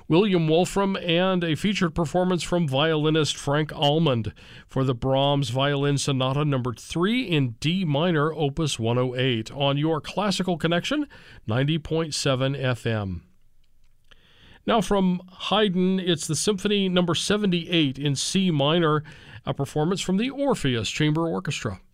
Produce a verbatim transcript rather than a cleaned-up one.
William Wolfram, and a featured performance from violinist Frank Almond for the Brahms Violin Sonata number three in D minor, opus one oh eight, on your Classical Connection, ninety point seven F M. Now from Haydn, it's the Symphony number seventy-eight in C minor, a performance from the Orpheus Chamber Orchestra.